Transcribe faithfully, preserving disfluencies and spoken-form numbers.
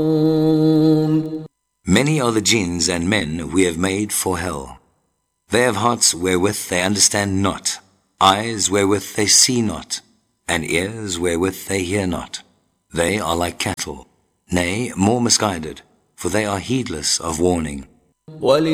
Many are the jinns and men we have made for hell. They have hearts wherewith they understand not, eyes wherewith they see not, and ears wherewith they hear not. They are like cattle, nay, more misguided, for they are heedless of warning.